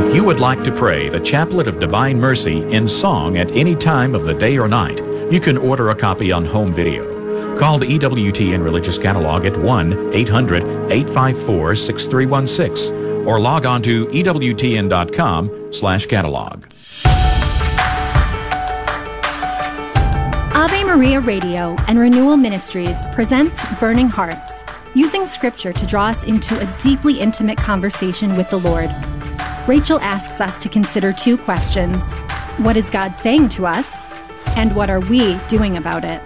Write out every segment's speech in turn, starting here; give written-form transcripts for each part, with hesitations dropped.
If you would like to pray the Chaplet of Divine Mercy in song at any time of the day or night, you can order a copy on home video. Call the EWTN Religious Catalog at 1-800-854-6316 or log on to EWTN.com/catalog. Ave Maria Radio and Renewal Ministries presents Burning Hearts, using Scripture to draw us into a deeply intimate conversation with the Lord. Rachel asks us to consider two questions. What is God saying to us? And what are we doing about it?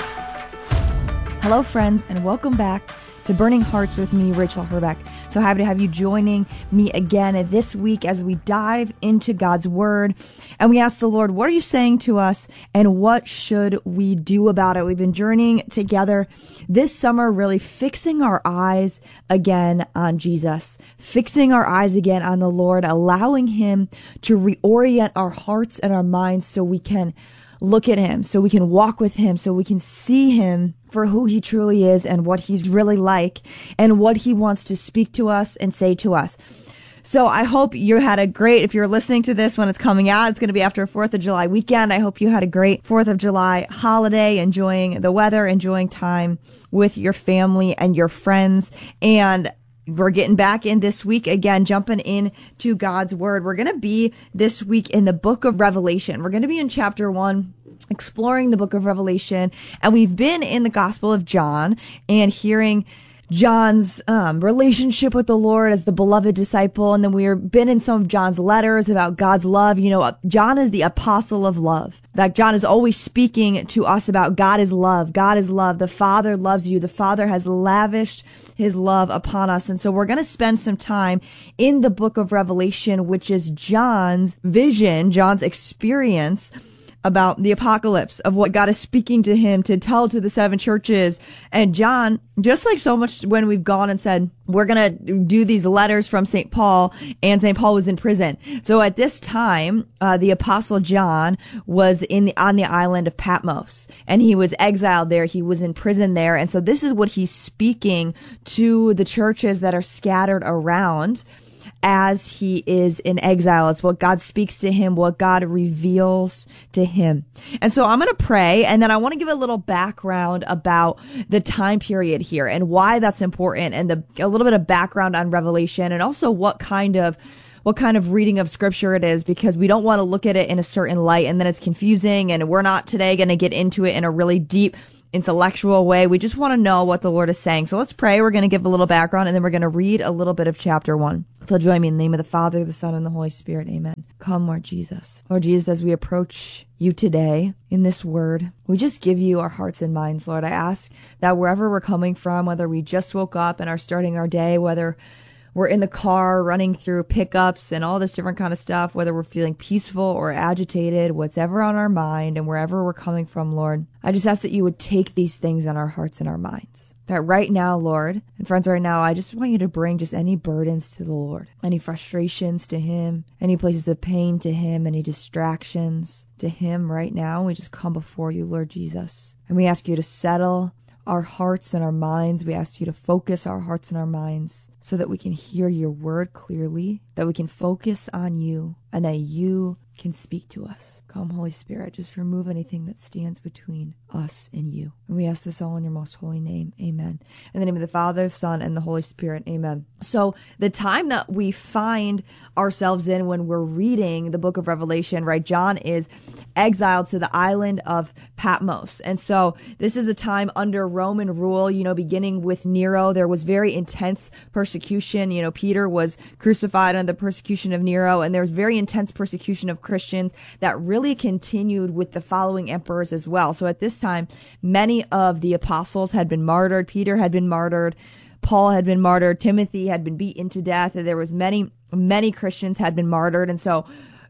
Hello, friends, and welcome back to Burning Hearts with me, Rachel Herbeck. So happy to have you joining me again this week as we dive into God's Word and we ask the Lord, what are you saying to us and what should we do about it? We've been journeying together this summer, really fixing our eyes again on Jesus, fixing our eyes again on the Lord, allowing Him to reorient our hearts and our minds so we can look at Him, so we can walk with Him, so we can see Him for who He truly is and what He's really like and what He wants to speak to us and say to us. So I hope you had a great, if you're listening to this when it's coming out, it's going to be after 4th of July weekend. I hope you had a great 4th of July holiday, enjoying the weather, enjoying time with your family and your friends. And we're getting back in this week again, jumping into God's Word. We're going to be this week in the book of Revelation. We're going to be in chapter 1, exploring the book of Revelation. And we've been in the Gospel of John and hearing John's relationship with the Lord as the beloved disciple. And then we've been in some of John's letters about God's love. You know, John is the apostle of love. That John is always speaking to us about God is love. God is love. The Father loves you. The Father has lavished His love upon us. And so we're going to spend some time in the book of Revelation, which is John's vision, John's experience about the apocalypse, of what God is speaking to him to tell to the 7 churches. And John, just like so much when we've gone and said, we're going to do these letters from St. Paul, and St. Paul was in prison. So at this time, the apostle John was on the island of Patmos, and he was exiled there. He was in prison there. And so this is what he's speaking to the churches that are scattered around as he is in exile. It's what God speaks to him, what God reveals to him. And so I'm going to pray, and then I want to give a little background about the time period here and why that's important, and a little bit of background on Revelation, and also what kind of reading of Scripture it is, because we don't want to look at it in a certain light and then it's confusing, and we're not today going to get into it in a really deep intellectual way. We just want to know what the Lord is saying. So let's pray. We're going to give a little background, and then we're going to read a little bit of chapter 1. If you'll join me in the name of the Father, the Son, and the Holy Spirit. Amen. Come, Lord Jesus. Lord Jesus, as we approach you today in this word, we just give you our hearts and minds, Lord. I ask that wherever we're coming from, whether we just woke up and are starting our day, whether we're in the car running through pickups and all this different kind of stuff, whether we're feeling peaceful or agitated, whatever on our mind and wherever we're coming from, Lord, I just ask that you would take these things in our hearts and our minds. That right now, Lord, and friends, right now, I just want you to bring just any burdens to the Lord, any frustrations to Him, any places of pain to Him, any distractions to Him right now. We just come before you, Lord Jesus, and we ask you to settle our hearts and our minds. We ask you to focus our hearts and our minds so that we can hear your word clearly, that we can focus on you, and that you can speak to us. Come, Holy Spirit, just remove anything that stands between us and you. And we ask this all in your most holy name. Amen. In the name of the Father, Son, and the Holy Spirit. Amen. So the time that we find ourselves in when we're reading the book of Revelation, right? John is exiled to the island of Patmos. And so this is a time under Roman rule, beginning with Nero. There was very intense persecution. Peter was crucified under the persecution of Nero, and there was very intense persecution of Christians that really continued with the following emperors as well. So at this time, many of the apostles had been martyred. Peter had been martyred. Paul had been martyred. Timothy had been beaten to death. And there was many Christians had been martyred. And so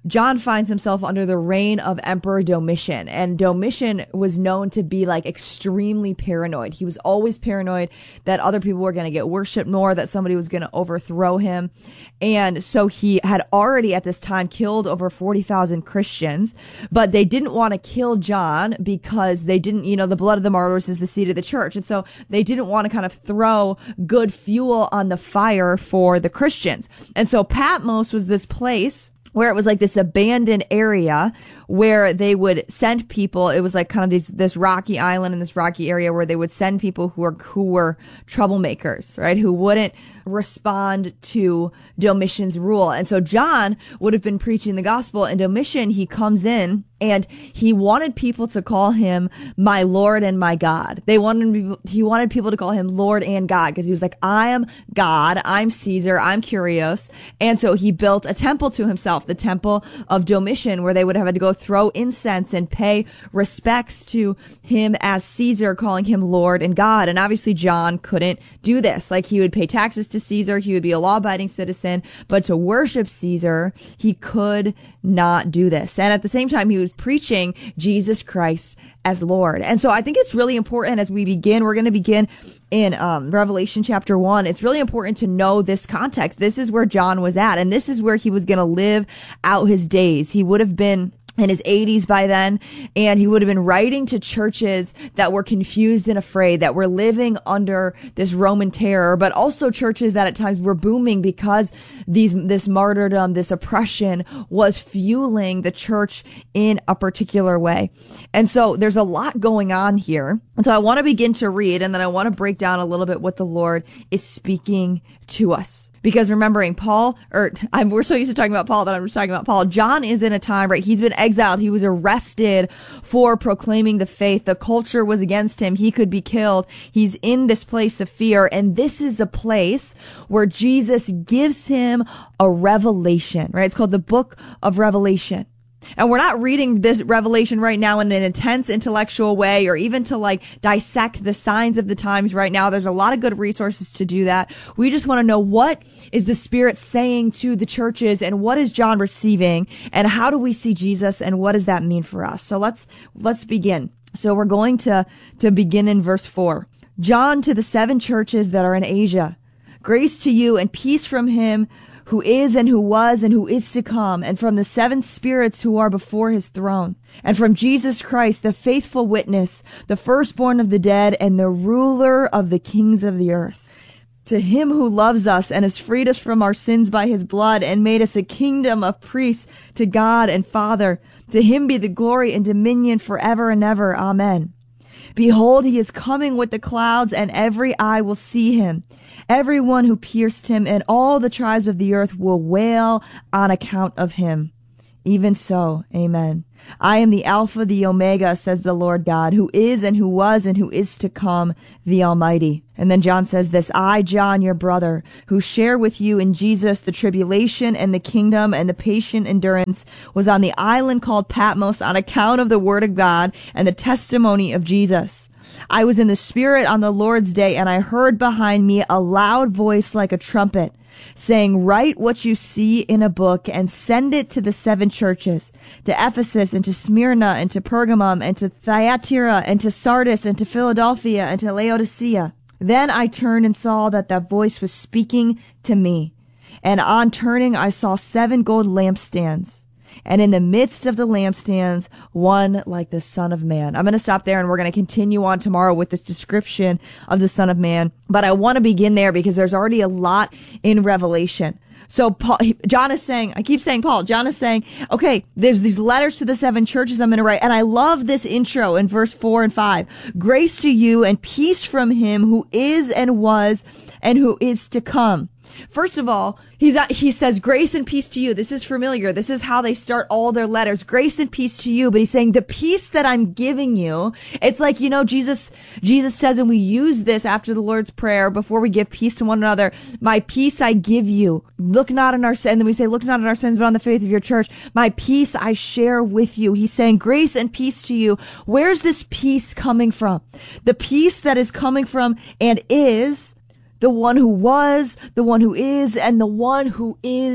John finds himself under the reign of Emperor Domitian, and Domitian was known to be like extremely paranoid. He was always paranoid that other people were going to get worshipped more, that somebody was going to overthrow him. And so he had already at this time killed over 40,000 Christians, but they didn't want to kill John because they didn't, the blood of the martyrs is the seed of the church. And so they didn't want to kind of throw good fuel on the fire for the Christians. And so Patmos was this place where it was like this abandoned area where they would send people. It was like kind of this rocky island in this rocky area where they would send people who were troublemakers, right? Who wouldn't respond to Domitian's rule. And so John would have been preaching the gospel, and Domitian, he comes in and he wanted people to call him my Lord and my God. He wanted people to call him Lord and God, because he was like, I am God, I'm Caesar, I'm Kyrios. And so he built a temple to himself, the temple of Domitian, where they would have had to go throw incense and pay respects to him as Caesar, calling him Lord and God. And obviously John couldn't do this. Like, he would pay taxes to Caesar, he would be a law-abiding citizen, but to worship Caesar, he could not do this. And at the same time, he was preaching Jesus Christ as Lord. And so I think it's really important as we begin, we're going to begin in Revelation chapter 1. It's really important to know this context. This is where John was at, and this is where he was going to live out his days. He would have been in his 80s by then, and he would have been writing to churches that were confused and afraid, that were living under this Roman terror, but also churches that at times were booming because this martyrdom, this oppression was fueling the church in a particular way. And so there's a lot going on here. And so I want to begin to read, and then I want to break down a little bit what the Lord is speaking to us. Because remembering we're so used to talking about Paul that I'm just talking about Paul. John is in a time, right? He's been exiled. He was arrested for proclaiming the faith. The culture was against him. He could be killed. He's in this place of fear. And this is a place where Jesus gives him a revelation, right? It's called the Book of Revelation. And we're not reading this revelation right now in an intense intellectual way, or even to like dissect the signs of the times right now. There's a lot of good resources to do that. We just want to know, what is the Spirit saying to the churches, and what is John receiving, and how do we see Jesus, and what does that mean for us? So let's begin. So we're going to begin in verse 4. John, to the 7 churches that are in Asia, grace to you and peace from him who is and who was and who is to come, and from the 7 spirits who are before his throne, and from Jesus Christ, the faithful witness, the firstborn of the dead, and the ruler of the kings of the earth. To him who loves us and has freed us from our sins by his blood and made us a kingdom of priests to God and Father, to him be the glory and dominion forever and ever. Amen. Behold, he is coming with the clouds, and every eye will see him, everyone who pierced him, and all the tribes of the earth will wail on account of him. Even so, amen. I am the Alpha, the Omega, says the Lord God, who is and who was and who is to come, the Almighty. And then John says this, I, John, your brother, who share with you in Jesus the tribulation and the kingdom and the patient endurance, was on the island called Patmos on account of the word of God and the testimony of Jesus. I was in the Spirit on the Lord's day, and I heard behind me a loud voice like a trumpet, saying, write what you see in a book and send it to the 7 churches, to Ephesus and to Smyrna and to Pergamum and to Thyatira and to Sardis and to Philadelphia and to Laodicea. Then I turned and saw that voice was speaking to me. And on turning, I saw 7 gold lampstands. And in the midst of the lampstands, one like the Son of Man. I'm going to stop there, and we're going to continue on tomorrow with this description of the Son of Man. But I want to begin there because there's already a lot in Revelation. So John is saying, John is saying, okay, there's these letters to the 7 churches I'm going to write. And I love this intro in verse 4 and 5. Grace to you and peace from him who is and was and who is to come. First of all, he says, grace and peace to you. This is familiar. This is how they start all their letters. Grace and peace to you. But he's saying the peace that I'm giving you, it's like, Jesus says, and we use this after the Lord's Prayer, before we give peace to one another, my peace I give you. Look not on our sins. And then we say, look not on our sins, but on the faith of your church. My peace I share with you. He's saying grace and peace to you. Where's this peace coming from? The peace that is coming from and is the one who was, the one who is, and the one who is to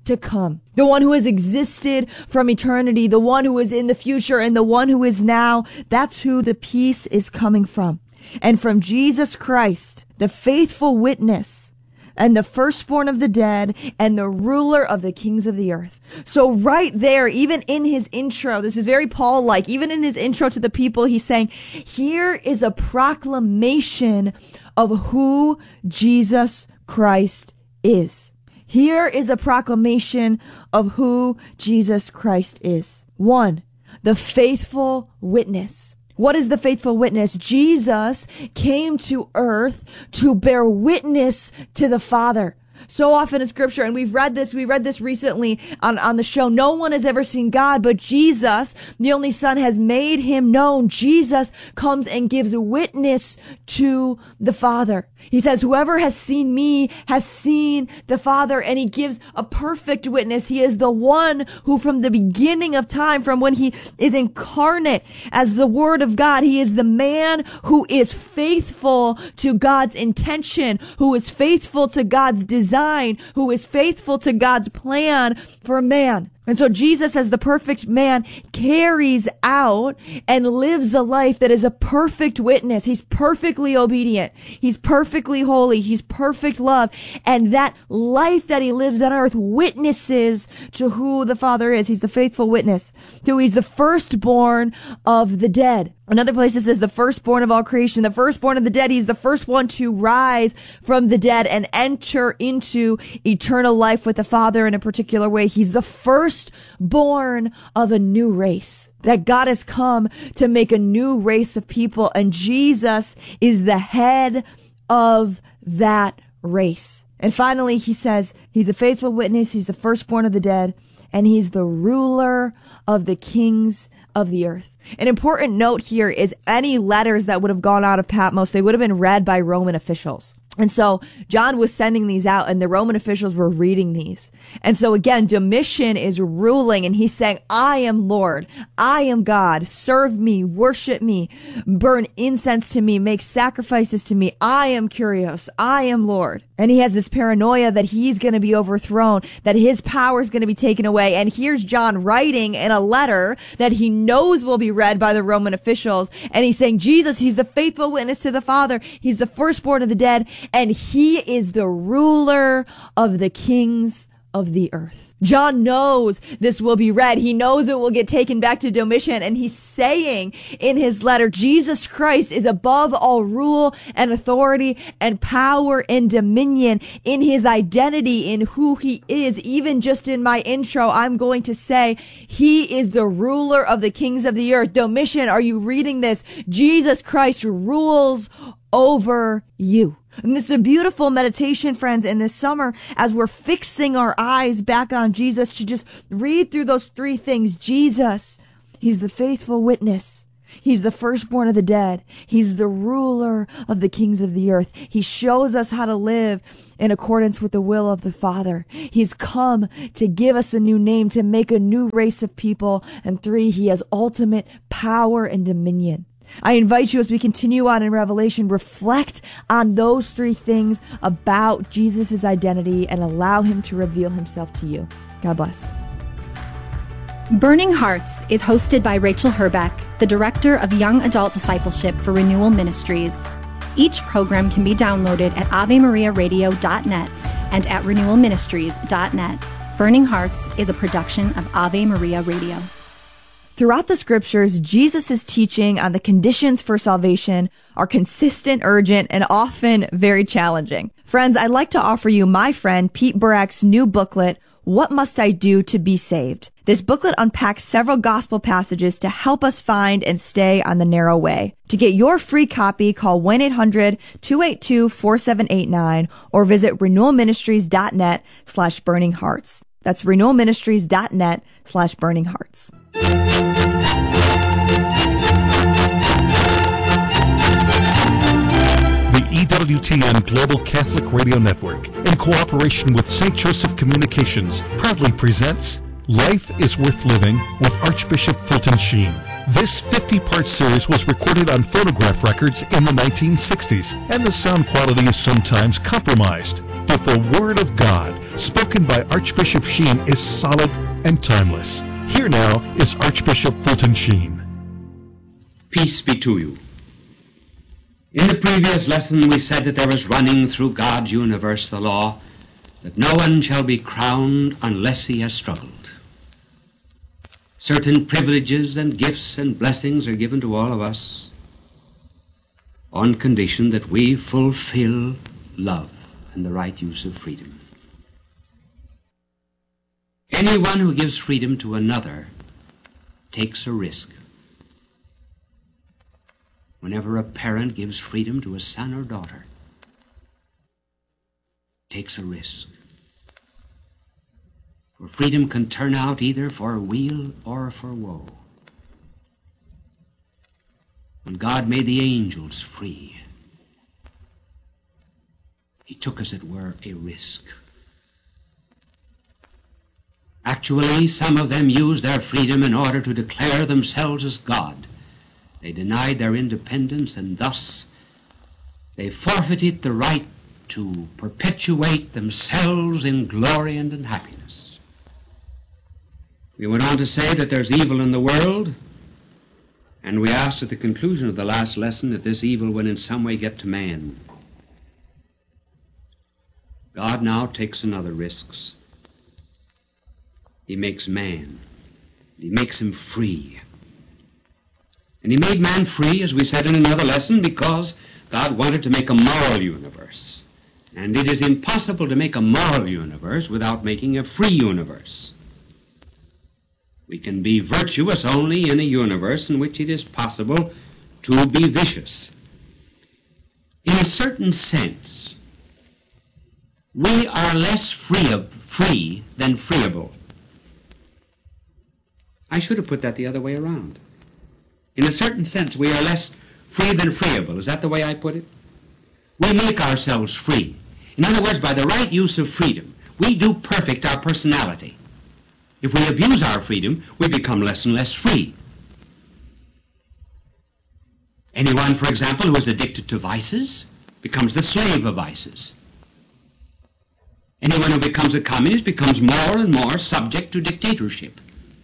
to come, the one who has existed from eternity, the one who is in the future, and the one who is now. That's who the peace is coming from. And from Jesus Christ, the faithful witness, and the firstborn of the dead, and the ruler of the kings of the earth. So right there, even in his intro, this is very Paul-like, even in his intro to the people, he's saying, here is a proclamation of who Jesus Christ is. Here is a proclamation of who Jesus Christ is. 1, the faithful witness. What is the faithful witness? Jesus came to earth to bear witness to the Father. So often in scripture, and we read this recently on the show, no one has ever seen God, but Jesus, the only Son, has made him known. Jesus comes and gives witness to the Father. He says, whoever has seen me has seen the Father, and he gives a perfect witness. He is the one who from the beginning of time, from when he is incarnate as the Word of God, he is the man who is faithful to God's intention, who is faithful to God's design, who is faithful to God's plan for man. And so Jesus, as the perfect man, carries out and lives a life that is a perfect witness. He's perfectly obedient. He's perfectly holy. He's perfect love. And that life that he lives on earth witnesses to who the Father is. He's the faithful witness. So he's the firstborn of the dead. Another place it says the firstborn of all creation, the firstborn of the dead. He's the first one to rise from the dead and enter into eternal life with the Father in a particular way. He's the firstborn of a new race. That God has come to make a new race of people, and Jesus is the head of that race. And finally, he says he's a faithful witness, he's the firstborn of the dead, and he's the ruler of the kings of the earth. An important note here is any letters that would have gone out of Patmos, they would have been read by Roman officials. And so John was sending these out, and the Roman officials were reading these. And so again, Domitian is ruling, and he's saying, I am Lord, I am God, serve me, worship me, burn incense to me, make sacrifices to me. I am Kyrios, I am Lord. And he has this paranoia that he's going to be overthrown, that his power is going to be taken away. And here's John writing in a letter that he knows will be read by the Roman officials. And he's saying, Jesus, he's the faithful witness to the Father. He's the firstborn of the dead. And he is the ruler of the kings of the earth. John knows this will be read. He knows it will get taken back to Domitian. And he's saying in his letter, Jesus Christ is above all rule and authority and power and dominion in his identity, in who he is. Even just in my intro, I'm going to say he is the ruler of the kings of the earth. Domitian, are you reading this? Jesus Christ rules over you. And this is a beautiful meditation, friends, in this summer as we're fixing our eyes back on Jesus, to just read through those three things. Jesus, he's the faithful witness. He's the firstborn of the dead. He's the ruler of the kings of the earth. He shows us how to live in accordance with the will of the Father. He's come to give us a new name, to make a new race of people. And 3, he has ultimate power and dominion. I invite you, as we continue on in Revelation, reflect on those 3 things about Jesus' identity and allow him to reveal himself to you. God bless. Burning Hearts is hosted by Rachel Herbeck, the Director of Young Adult Discipleship for Renewal Ministries. Each program can be downloaded at AveMariaRadio.net and at RenewalMinistries.net. Burning Hearts is a production of Ave Maria Radio. Throughout the scriptures, Jesus' teaching on the conditions for salvation are consistent, urgent, and often very challenging. Friends, I'd like to offer you my friend Pete Burak's new booklet, What Must I Do to Be Saved? This booklet unpacks several gospel passages to help us find and stay on the narrow way. To get your free copy, call 1-800-282-4789 or visit renewalministries.net/burninghearts. That's renewalministries.net/burninghearts. The EWTN Global Catholic Radio Network, in cooperation with St. Joseph Communications, proudly presents Life is Worth Living with Archbishop Fulton Sheen. This 50-part series was recorded on phonograph records in the 1960s, and the sound quality is sometimes compromised. But the Word of God spoken by Archbishop Sheen, is solid and timeless. Here now is Archbishop Fulton Sheen. Peace be to you. In the previous lesson we said that there is running through God's universe the law that no one shall be crowned unless he has struggled. Certain privileges and gifts and blessings are given to all of us on condition that we fulfill love and the right use of freedom. Anyone who gives freedom to another takes a risk. Whenever a parent gives freedom to a son or daughter, takes a risk. For freedom can turn out either for weal or for woe. When God made the angels free, he took, as it were, a risk. Actually, some of them used their freedom in order to declare themselves as God. They denied their independence, and thus they forfeited the right to perpetuate themselves in glory and in happiness. We went on to say that there's evil in the world, and we asked at the conclusion of the last lesson if this evil would in some way get to man. God now takes another risks. He makes man. He makes him free. And he made man free, as we said in another lesson, because God wanted to make a moral universe. And it is impossible to make a moral universe without making a free universe. We can be virtuous only in a universe in which it is possible to be vicious. In a certain sense, we are less free than freeable. I should have put that the other way around. In a certain sense, we are less free than freeable. Is that the way I put it? We make ourselves free. In other words, by the right use of freedom, we do perfect our personality. If we abuse our freedom, we become less and less free. Anyone, for example, who is addicted to vices becomes the slave of vices. Anyone who becomes a communist becomes more and more subject to dictatorship.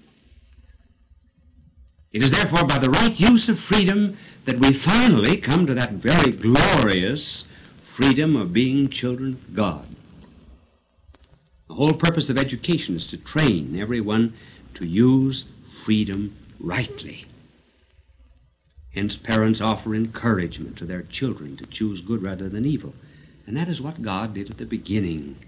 It is therefore by the right use of freedom that we finally come to that very glorious freedom of being children of God. The whole purpose of education is to train everyone to use freedom rightly. Hence, parents offer encouragement to their children to choose good rather than evil. And that is what God did at the beginning.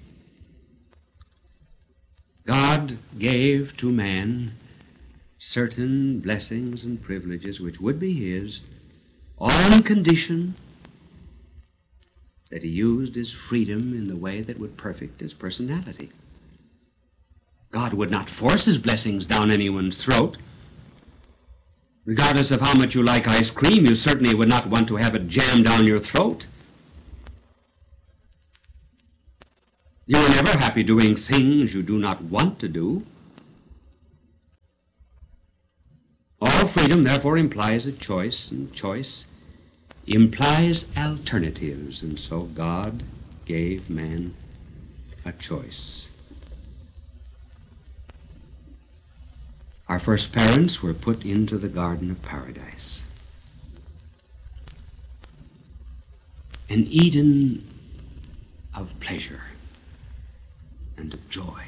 God gave to man certain blessings and privileges which would be his on condition that he used his freedom in the way that would perfect his personality. God would not force his blessings down anyone's throat. Regardless of how much you like ice cream, you certainly would not want to have it jammed down your throat. You are never happy doing things you do not want to do. All freedom, therefore, implies a choice, and choice implies alternatives, and so God gave man a choice. Our first parents were put into the Garden of Paradise, an Eden of pleasure and of joy.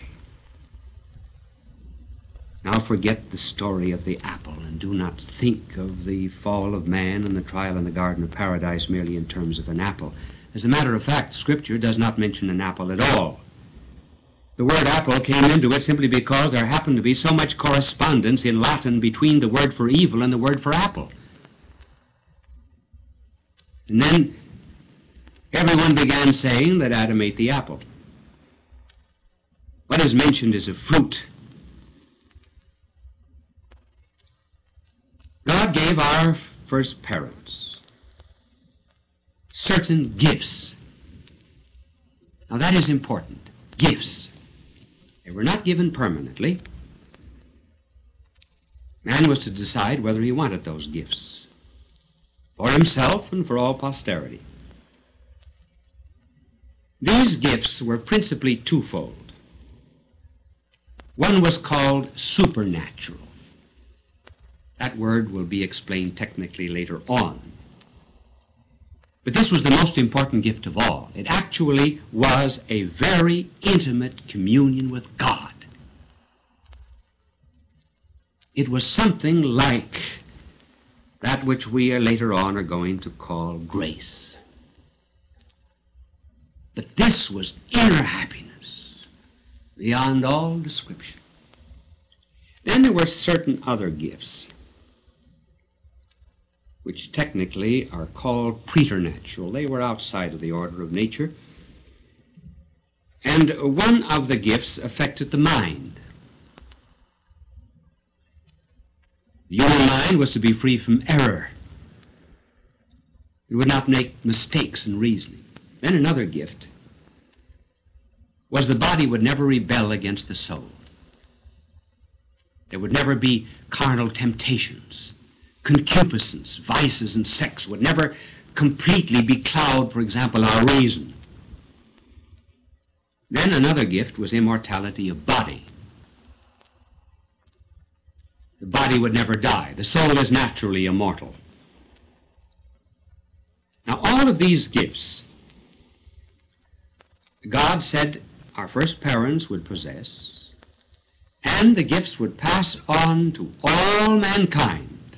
Now forget the story of the apple, and do not think of the fall of man and the trial in the Garden of Paradise merely in terms of an apple. As a matter of fact, Scripture does not mention an apple at all. The word apple came into it simply because there happened to be so much correspondence in Latin between the word for evil and the word for apple. And then everyone began saying that Adam ate the apple. What is mentioned is a fruit. God gave our first parents certain gifts. Now that is important. Gifts. They were not given permanently. Man was to decide whether he wanted those gifts for himself and for all posterity. These gifts were principally twofold. One was called supernatural. That word will be explained technically later on. But this was the most important gift of all. It actually was a very intimate communion with God. It was something like that which we later on are going to call grace. But this was inner happiness beyond all description. Then there were certain other gifts, which technically are called preternatural. They were outside of the order of nature. And one of the gifts affected the mind. The human mind was to be free from error. It would not make mistakes in reasoning. Then another gift was the body would never rebel against the soul. There would never be carnal temptations. Concupiscence, vices, and sex would never completely becloud, for example, our reason. Then another gift was immortality of body. The body would never die. The soul is naturally immortal. Now, all of these gifts, God said our first parents would possess, and the gifts would pass on to all mankind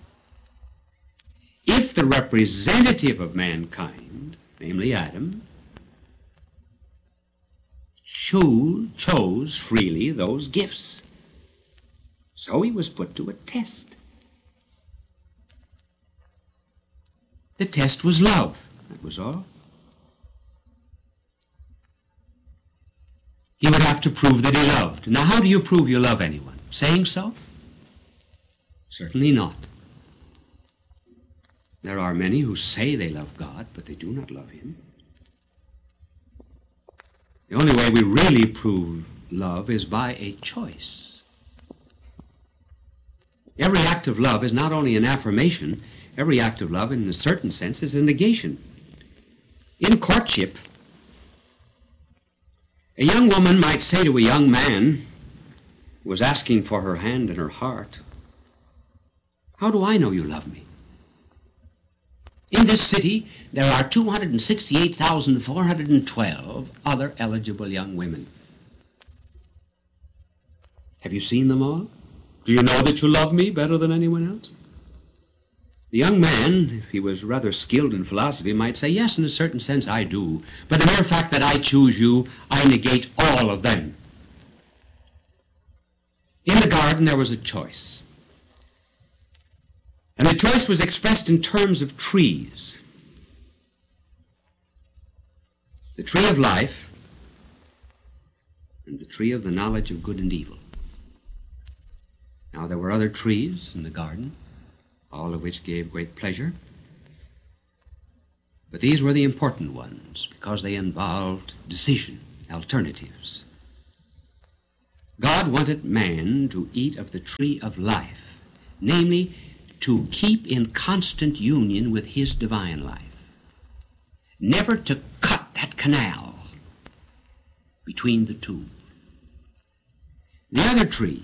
if the representative of mankind, namely Adam, chose freely those gifts. So he was put to a test. The test was love. That was all. He would have to prove that he loved. Now, how do you prove you love anyone? Saying so? Certainly not. There are many who say they love God, but they do not love him. The only way we really prove love is by a choice. Every act of love is not only an affirmation, every act of love, in a certain sense, is a negation. In courtship, a young woman might say to a young man who was asking for her hand and her heart, "How do I know you love me? In this city, there are 268,412 other eligible young women. Have you seen them all? Do you know that you love me better than anyone else?" The young man, if he was rather skilled in philosophy, might say, "Yes, in a certain sense I do. But the mere fact that I choose you, I negate all of them." In the garden, there was a choice. And the choice was expressed in terms of trees. The tree of life and the tree of the knowledge of good and evil. Now, there were other trees in the garden, all of which gave great pleasure. But these were the important ones because they involved decision, alternatives. God wanted man to eat of the tree of life, namely, to keep in constant union with his divine life. Never to cut that canal between the two. The other tree,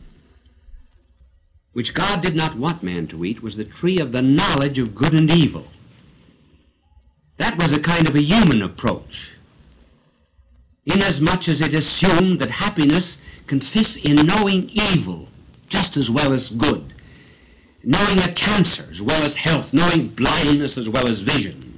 which God did not want man to eat, was the tree of the knowledge of good and evil. That was a kind of a human approach, inasmuch as it assumed that happiness consists in knowing evil just as well as good, knowing a cancer as well as health, knowing blindness as well as vision.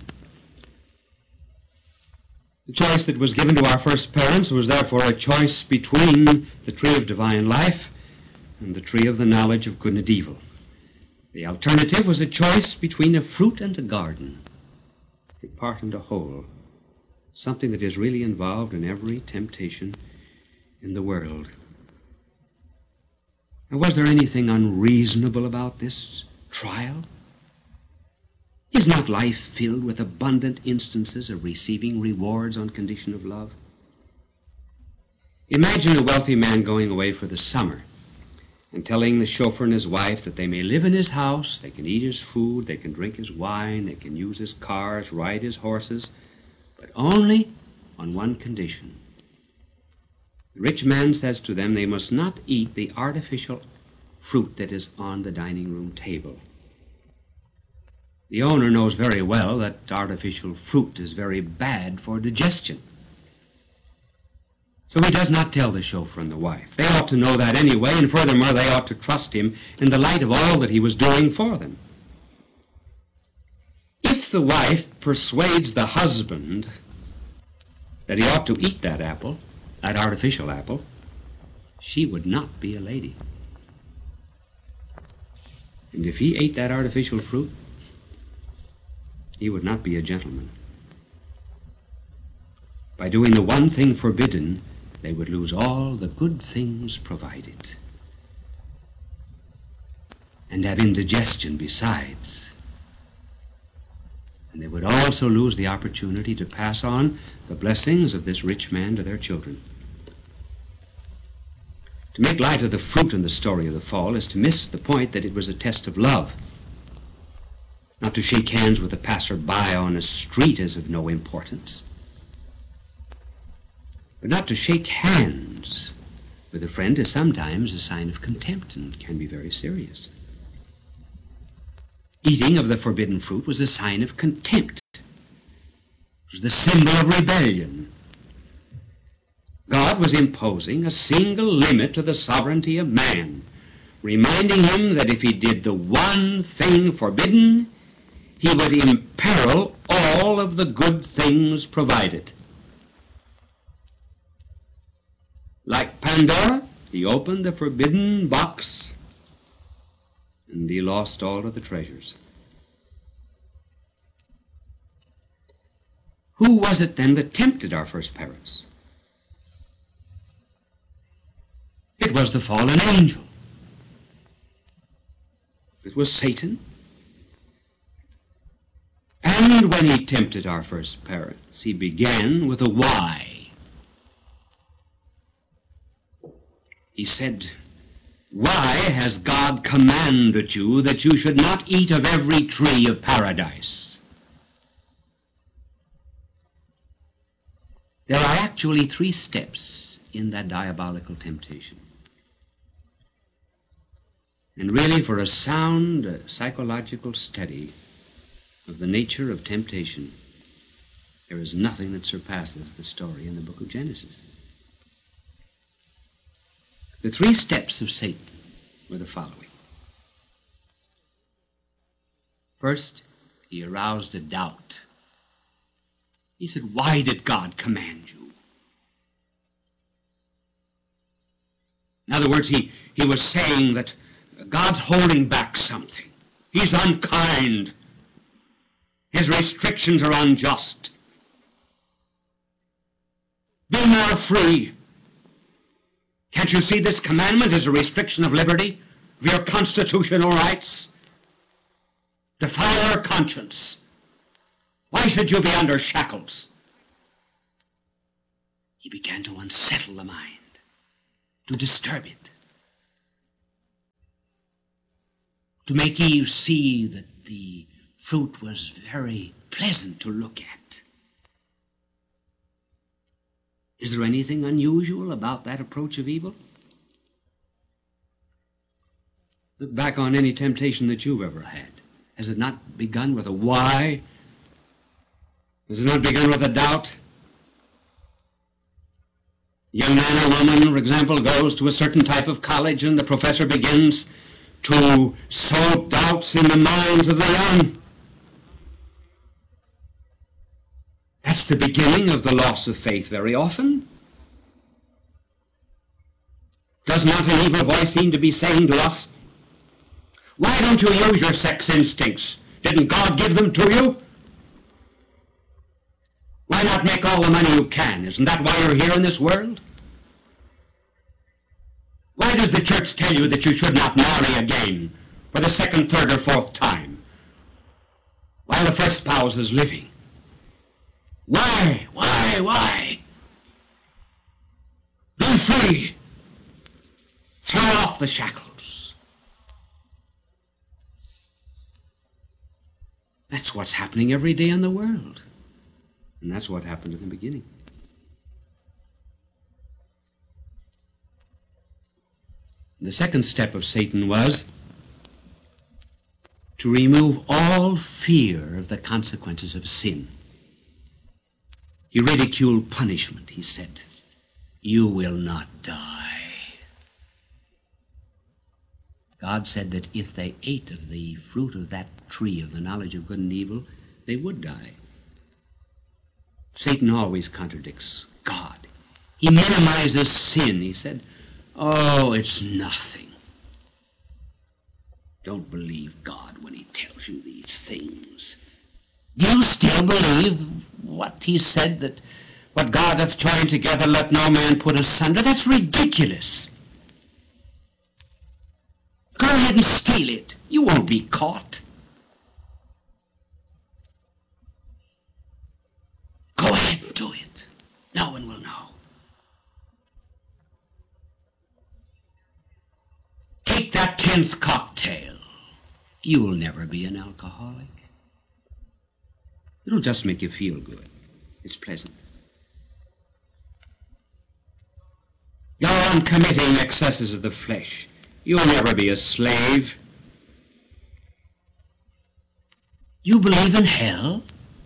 The choice that was given to our first parents was therefore a choice between the tree of divine life and the tree of the knowledge of good and evil. The alternative was a choice between a fruit and a garden, a part and a whole, something that is really involved in every temptation in the world. Now, was there anything unreasonable about this trial? Is not life filled with abundant instances of receiving rewards on condition of love? Imagine a wealthy man going away for the summer and telling the chauffeur and his wife that they may live in his house, they can eat his food, they can drink his wine, they can use his cars, ride his horses, but only on one condition: The rich man says to them, they must not eat the artificial fruit that is on the dining room table. The owner knows very well that artificial fruit is very bad for digestion. So he does not tell the chauffeur and the wife. They ought to know that anyway, and furthermore, they ought to trust him in the light of all that he was doing for them. If the wife persuades the husband that he ought to eat that apple, that artificial apple, she would not be a lady. And if he ate that artificial fruit, he would not be a gentleman. By doing the one thing forbidden, they would lose all the good things provided, and have indigestion besides. And they would also lose the opportunity to pass on the blessings of this rich man to their children. To make light of the fruit in the story of the fall is to miss the point that it was a test of love. Not to shake hands with a passer-by on a street is of no importance. But not to shake hands with a friend is sometimes a sign of contempt and can be very serious. Eating of the forbidden fruit was a sign of contempt. It was the symbol of rebellion. God was imposing a single limit to the sovereignty of man, reminding him that if he did the one thing forbidden, he would imperil all of the good things provided. Like Pandora, he opened the forbidden box, and he lost all of the treasures. Who was it then that tempted our first parents? It was the fallen angel. It was Satan. And when he tempted our first parents, he began with a why. He said, "Why has God commanded you that you should not eat of every tree of paradise?" There are actually 3 steps in that diabolical temptation. And really, for a sound psychological study of the nature of temptation, there is nothing that surpasses the story in the book of Genesis. The 3 steps of Satan were the following. First, he aroused a doubt. He said, "Why did God command you?" In other words, he was saying that God's holding back something. He's unkind. His restrictions are unjust. Be more free. Can't you see this commandment is a restriction of liberty, of your constitutional rights? Defile your conscience. Why should you be under shackles? He began to unsettle the mind, to disturb it, to make Eve see that the fruit was very pleasant to look at. Is there anything unusual about that approach of evil? Look back on any temptation that you've ever had. Has it not begun with a why? Has it not begun with a doubt? A young man or woman, for example, goes to a certain type of college and the professor begins to sow doubts in the minds of the young. That's the beginning of the loss of faith very often. Does not an evil voice seem to be saying to us, "Why don't you use your sex instincts? Didn't God give them to you? Why not make all the money you can? Isn't that why you're here in this world? Why does the church tell you that you should not marry again for the 2nd, 3rd, or 4th time while the first spouse is living? Why? Be free. Throw off the shackles." That's what's happening every day in the world. And that's what happened in the beginning. The second step of Satan was to remove all fear of the consequences of sin. He ridiculed punishment. He said, "You will not die." God said that if they ate of the fruit of that tree of the knowledge of good and evil, they would die. Satan always contradicts God. He minimizes sin. He said, "Oh, it's nothing." Don't believe God when he tells you these things. Do you still believe what he said, that what God hath joined together, let no man put asunder? That's ridiculous. Go ahead and steal it. You won't be caught. Go ahead and do it. No one will know. Take that 10th cocktail. You will never be an alcoholic. It'll just make you feel good. It's pleasant. Go on committing excesses of the flesh. You'll never be a slave. You believe in hell?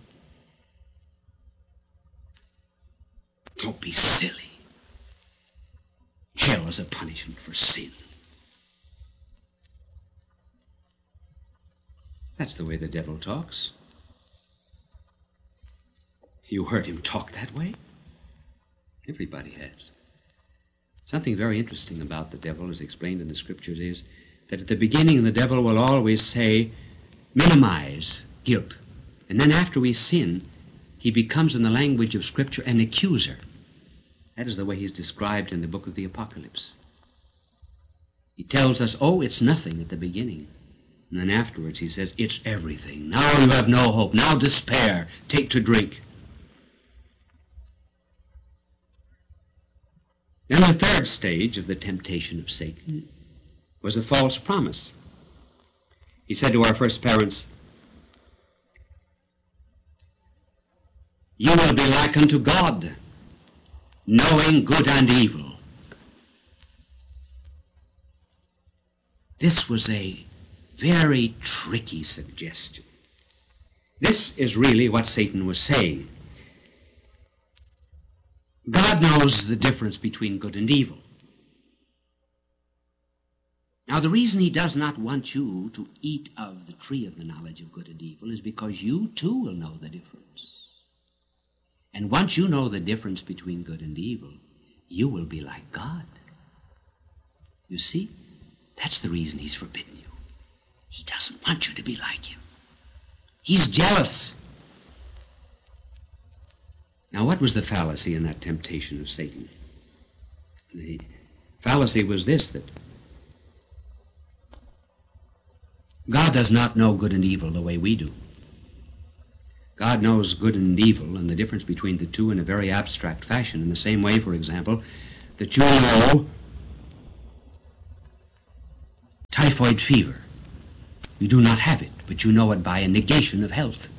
Don't be silly. Hell is a punishment for sin. That's the way the devil talks. You heard him talk that way? Everybody has. Something very interesting about the devil, as explained in the scriptures, is that at the beginning the devil will always say, minimize guilt. And then after we sin, he becomes, in the language of scripture, an accuser. That is the way he's described in the book of the Apocalypse. He tells us, oh, it's nothing at the beginning. And then afterwards he says, it's everything. Now you have no hope. Now despair. Take to drink. Then the third stage of the temptation of Satan was a false promise. He said to our first parents, you will be like unto God, knowing good and evil. This was a very tricky suggestion. This is really what Satan was saying. God knows the difference between good and evil. Now, the reason he does not want you to eat of the tree of the knowledge of good and evil is because you too will know the difference. And once you know the difference between good and evil, you will be like God. You see, that's the reason he's forbidden you. He doesn't want you to be like him. He's jealous. Now, what was the fallacy in that temptation of Satan? The fallacy was this, that God does not know good and evil the way we do. God knows good and evil and the difference between the two in a very abstract fashion. In the same way, for example, that you know typhoid fever. You do not have it, but you know it by a negation of health.